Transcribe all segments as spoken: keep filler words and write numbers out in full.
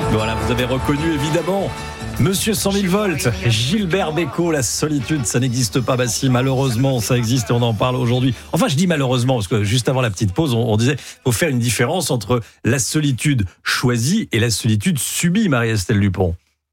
Voilà, vous avez reconnu évidemment Monsieur cent mille volts, Gilbert Bécaud, la solitude, ça n'existe pas, bah si, malheureusement, ça existe et on en parle aujourd'hui. Enfin, je dis malheureusement, parce que juste avant la petite pause, on, on disait, faut faire une différence entre la solitude choisie et la solitude subie, Marie-Estelle Dupont.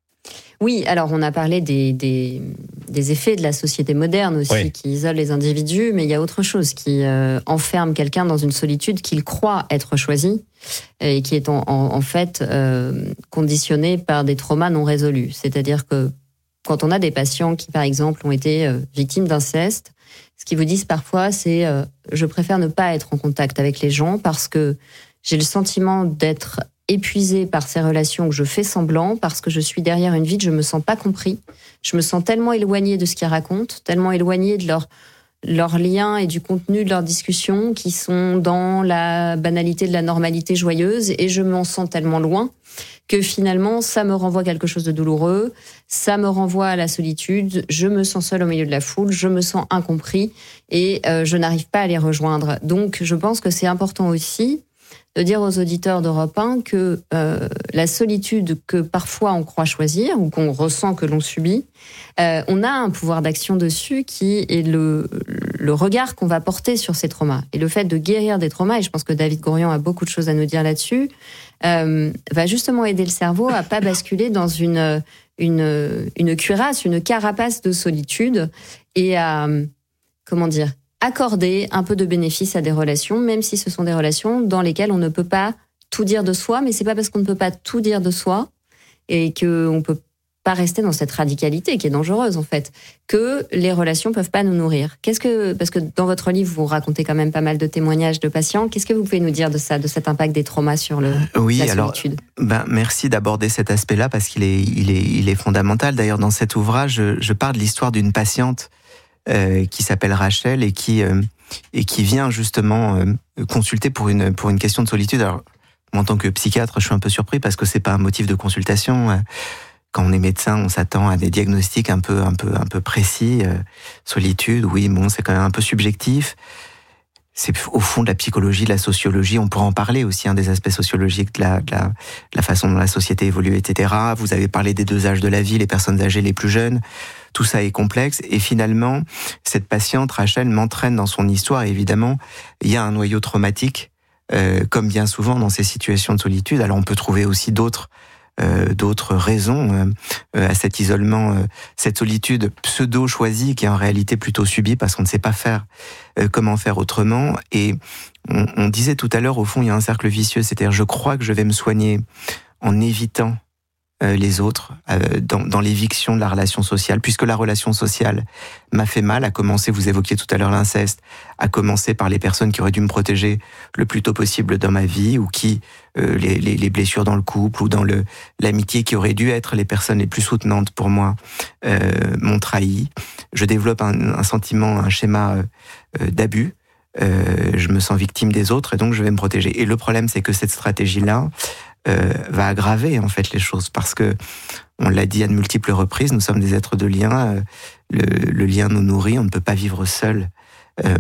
Oui, alors on a parlé des, des, des effets de la société moderne aussi, oui, qui isole les individus, mais il y a autre chose qui euh, enferme quelqu'un dans une solitude qu'il croit être choisie et qui est en, en, en fait euh, conditionnée par des traumas non résolus. C'est-à-dire que quand on a des patients qui, par exemple, ont été euh, victimes d'inceste, ce qu'ils vous disent parfois, c'est euh, « je préfère ne pas être en contact avec les gens parce que j'ai le sentiment d'être épuisée par ces relations que je fais semblant, parce que je suis derrière une vitre, je me sens pas compris. Je me sens tellement éloignée de ce qu'ils racontent, tellement éloignée de leur, leurs liens et du contenu de leurs discussions qui sont dans la banalité de la normalité joyeuse, et je m'en sens tellement loin que finalement, ça me renvoie à quelque chose de douloureux, ça me renvoie à la solitude, je me sens seule au milieu de la foule, je me sens incompris et euh, je n'arrive pas à les rejoindre. Donc, je pense que c'est important aussi de dire aux auditeurs d'Europe un que euh, la solitude que parfois on croit choisir ou qu'on ressent que l'on subit, euh, on a un pouvoir d'action dessus qui est le, le regard qu'on va porter sur ces traumas. Et le fait de guérir des traumas, et je pense que David Gourian a beaucoup de choses à nous dire là-dessus, euh, va justement aider le cerveau à pas basculer dans une, une, une cuirasse, une carapace de solitude et à, comment dire, accorder un peu de bénéfice à des relations, même si ce sont des relations dans lesquelles on ne peut pas tout dire de soi, mais c'est pas parce qu'on ne peut pas tout dire de soi et qu'on peut pas rester dans cette radicalité qui est dangereuse en fait, que les relations peuvent pas nous nourrir. Qu'est-ce que, parce que dans votre livre vous racontez quand même pas mal de témoignages de patients, qu'est-ce que vous pouvez nous dire de ça, de cet impact des traumas sur le oui, la alors, solitude? Ben merci d'aborder cet aspect-là parce qu'il est, il est, il est fondamental. D'ailleurs dans cet ouvrage, je, je parle de l'histoire d'une patiente Euh, qui s'appelle Rachel et qui euh, et qui vient justement euh, consulter pour une pour une question de solitude. Alors moi, en tant que psychiatre, je suis un peu surpris parce que c'est pas un motif de consultation. Quand on est médecin, on s'attend à des diagnostics un peu un peu un peu précis. Euh, solitude, oui, bon, c'est quand même un peu subjectif. C'est au fond de la psychologie, de la sociologie. On pourra en parler aussi, hein, des aspects sociologiques, de la, de la, de la façon dont la société évolue, et cetera. Vous avez parlé des deux âges de la vie, les personnes âgées, les plus jeunes. Tout ça est complexe. Et finalement, cette patiente, Rachel, m'entraîne dans son histoire. Et évidemment, il y a un noyau traumatique, euh, comme bien souvent dans ces situations de solitude. Alors, on peut trouver aussi d'autres Euh, d'autres raisons euh, à cet isolement, euh, cette solitude pseudo-choisie qui est en réalité plutôt subie parce qu'on ne sait pas faire euh, comment faire autrement. Et on, on disait tout à l'heure, au fond, il y a un cercle vicieux, c'est-à-dire je crois que je vais me soigner en évitant euh, les autres, euh, dans, dans l'éviction de la relation sociale, puisque la relation sociale m'a fait mal, à commencer, vous évoquiez tout à l'heure l'inceste, à commencer par les personnes qui auraient dû me protéger le plus tôt possible dans ma vie, ou qui, euh, les, les, les blessures dans le couple, ou dans le, l'amitié, qui auraient dû être les personnes les plus soutenantes pour moi, euh, m'ont trahi. Je développe un, un sentiment, un schéma euh, d'abus. Euh, je me sens victime des autres et donc je vais me protéger. Et le problème, c'est que cette stratégie-là euh, va aggraver en fait les choses parce que, on l'a dit à de multiples reprises, nous sommes des êtres de lien. Euh, le, le lien nous nourrit, on ne peut pas vivre seul. Euh,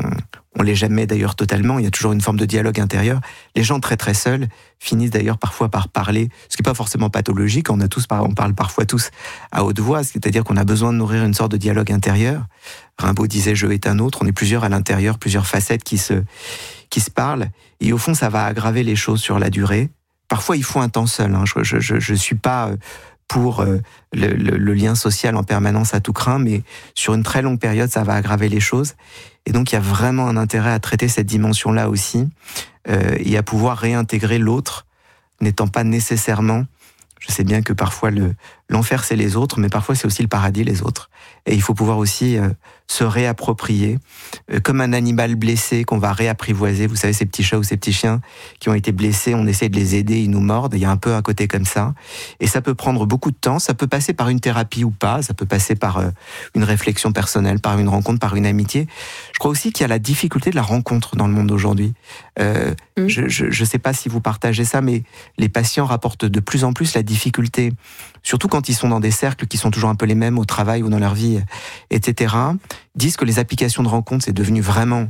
on l'est jamais d'ailleurs totalement, il y a toujours une forme de dialogue intérieur. Les gens très très seuls finissent d'ailleurs parfois par parler, ce qui n'est pas forcément pathologique, on, a tous, on parle parfois tous à haute voix, c'est-à-dire qu'on a besoin de nourrir une sorte de dialogue intérieur. Rimbaud disait « je est un autre », on est plusieurs à l'intérieur, plusieurs facettes qui se, qui se parlent, et au fond ça va aggraver les choses sur la durée. Parfois il faut un temps seul, hein. je, je, je, je suis pas pour le, le, le lien social en permanence à tout craint, mais sur une très longue période, ça va aggraver les choses. Et donc, il y a vraiment un intérêt à traiter cette dimension-là aussi, euh, et à pouvoir réintégrer l'autre, n'étant pas nécessairement... Je sais bien que parfois, le, l'enfer, c'est les autres, mais parfois, c'est aussi le paradis, les autres. Et il faut pouvoir aussi euh, se réapproprier, euh, comme un animal blessé qu'on va réapprivoiser. Vous savez, ces petits chats ou ces petits chiens qui ont été blessés, on essaie de les aider, ils nous mordent. Il y a un peu un côté comme ça. Et ça peut prendre beaucoup de temps. Ça peut passer par une thérapie ou pas. Ça peut passer par euh, une réflexion personnelle, par une rencontre, par une amitié. Je crois aussi qu'il y a la difficulté de la rencontre dans le monde d'aujourd'hui. Euh, mmh. Je ne sais pas si vous partagez ça, mais les patients rapportent de plus en plus la difficulté, surtout quand ils sont dans des cercles qui sont toujours un peu les mêmes au travail ou dans leur vie, et cetera, disent que les applications de rencontre, c'est devenu vraiment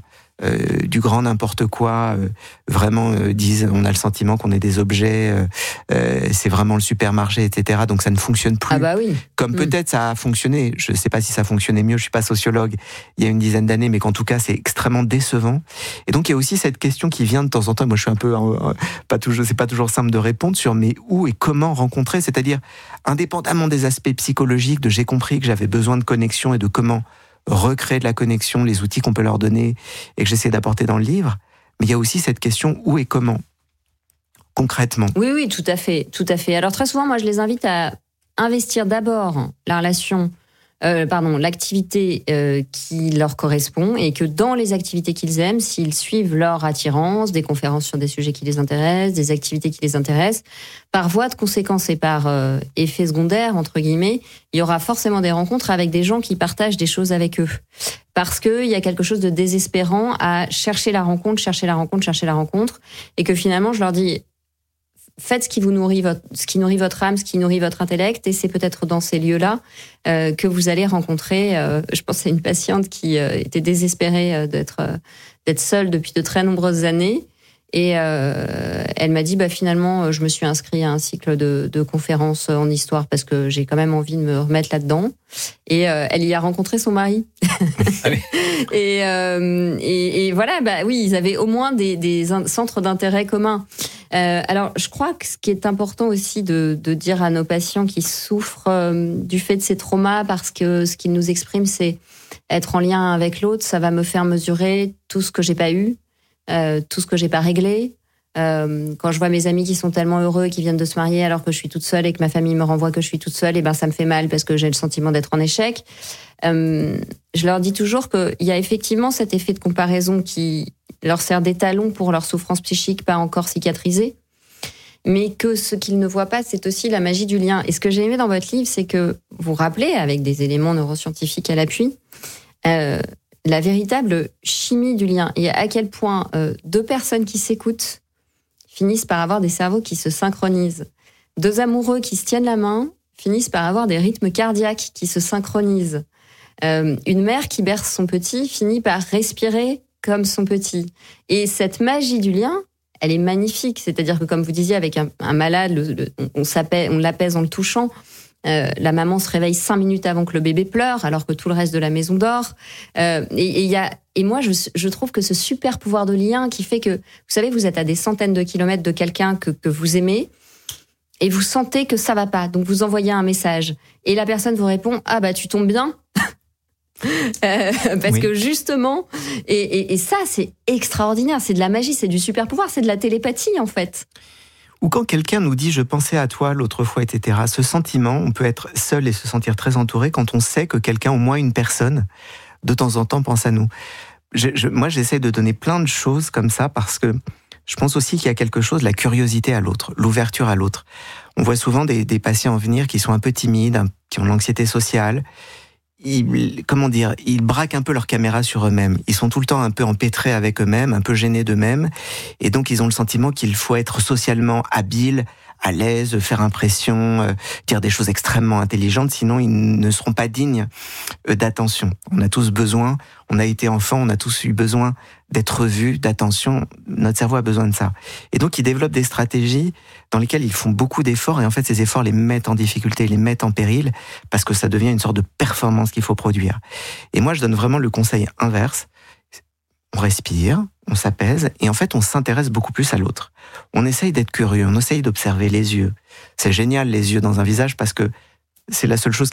euh, du grand n'importe quoi, euh, vraiment euh, disent on a le sentiment qu'on est des objets, euh, euh, c'est vraiment le supermarché, et cetera. Donc ça ne fonctionne plus. Ah bah oui. Comme mmh. peut-être ça a fonctionné. Je ne sais pas si ça fonctionnait mieux. Je suis pas sociologue. Il y a une dizaine d'années, mais qu'en tout cas c'est extrêmement décevant. Et donc il y a aussi cette question qui vient de temps en temps. Moi je suis un peu euh, pas toujours, c'est pas toujours simple de répondre sur mais où et comment rencontrer. C'est-à-dire indépendamment des aspects psychologiques, de j'ai compris que j'avais besoin de connexion et de comment recréer de la connexion, les outils qu'on peut leur donner et que j'essaie d'apporter dans le livre. Mais il y a aussi cette question où et comment, concrètement. Oui, oui, tout à fait, tout à fait. Alors très souvent, moi, je les invite à investir d'abord la relation, euh, pardon, l'activité euh, qui leur correspond et que dans les activités qu'ils aiment, s'ils suivent leur attirance, des conférences sur des sujets qui les intéressent, des activités qui les intéressent, par voie de conséquence et par euh, effet secondaire, entre guillemets, il y aura forcément des rencontres avec des gens qui partagent des choses avec eux. Parce qu'il y a quelque chose de désespérant à chercher la rencontre, chercher la rencontre, chercher la rencontre, et que finalement, je leur dis, faites ce qui vous nourrit votre, ce qui nourrit votre âme, ce qui nourrit votre intellect, et c'est peut-être dans ces lieux-là euh, que vous allez rencontrer. Euh, je pense à une patiente qui euh, était désespérée euh, d'être euh, d'être seule depuis de très nombreuses années, et euh, elle m'a dit bah finalement je me suis inscrite à un cycle de, de conférences en histoire parce que j'ai quand même envie de me remettre là-dedans. Et euh, elle y a rencontré son mari. Ah oui. et, euh, et, et voilà, bah oui, ils avaient au moins des, des centres d'intérêt communs. Euh, alors, je crois que ce qui est important aussi de, de dire à nos patients qui souffrent euh, du fait de ces traumas, parce que ce qu'ils nous expriment, c'est être en lien avec l'autre, ça va me faire mesurer tout ce que j'ai pas eu, euh, tout ce que j'ai pas réglé. Euh, quand je vois mes amis qui sont tellement heureux, qui viennent de se marier alors que je suis toute seule et que ma famille me renvoie que je suis toute seule, et ben ça me fait mal parce que j'ai le sentiment d'être en échec. Euh, je leur dis toujours qu'il y a effectivement cet effet de comparaison qui leur sert d'étalon pour leur souffrance psychique pas encore cicatrisée, mais que ce qu'ils ne voient pas, c'est aussi la magie du lien. Et ce que j'ai aimé dans votre livre, c'est que vous rappelez, avec des éléments neuroscientifiques à l'appui, euh, la véritable chimie du lien et à quel point euh, deux personnes qui s'écoutent finissent par avoir des cerveaux qui se synchronisent. Deux amoureux qui se tiennent la main finissent par avoir des rythmes cardiaques qui se synchronisent. Euh, une mère qui berce son petit finit par respirer comme son petit. Et cette magie du lien, elle est magnifique. C'est-à-dire que, comme vous disiez, avec un, un malade, le, le, on, s'apaise, on l'apaise en le touchant. Euh, la maman se réveille cinq minutes avant que le bébé pleure, alors que tout le reste de la maison dort. Euh, et, et, y a, et moi, je, je trouve que ce super pouvoir de lien qui fait que, vous savez, vous êtes à des centaines de kilomètres de quelqu'un que, que vous aimez, et vous sentez que ça va pas. Donc vous envoyez un message. Et la personne vous répond « Ah bah tu tombes bien !» Euh, parce oui. que justement, et, et, et ça c'est extraordinaire, c'est de la magie, c'est du super pouvoir, c'est de la télépathie en fait. Ou quand quelqu'un nous dit « je pensais à toi l'autre fois », et cetera. Ce sentiment, on peut être seul et se sentir très entouré quand on sait que quelqu'un, au moins une personne, de temps en temps pense à nous. Je, je, moi j'essaie de donner plein de choses comme ça parce que je pense aussi qu'il y a quelque chose, la curiosité à l'autre, l'ouverture à l'autre. On voit souvent des, des patients venir qui sont un peu timides, qui ont l'anxiété sociale. Ils, comment dire, ils braquent un peu leur caméra sur eux-mêmes. Ils sont tout le temps un peu empêtrés avec eux-mêmes, un peu gênés d'eux-mêmes. Et donc, ils ont le sentiment qu'il faut être socialement habile, à l'aise, faire impression, euh, dire des choses extrêmement intelligentes, sinon ils ne seront pas dignes euh, d'attention. On a tous besoin, on a été enfant, on a tous eu besoin d'être vus, d'attention. Notre cerveau a besoin de ça. Et donc, ils développent des stratégies dans lesquelles ils font beaucoup d'efforts, et en fait, ces efforts les mettent en difficulté, les mettent en péril, parce que ça devient une sorte de performance qu'il faut produire. Et moi, je donne vraiment le conseil inverse. On respire, on s'apaise, et en fait, on s'intéresse beaucoup plus à l'autre. On essaye d'être curieux, on essaye d'observer les yeux. C'est génial, les yeux dans un visage, parce que c'est la seule chose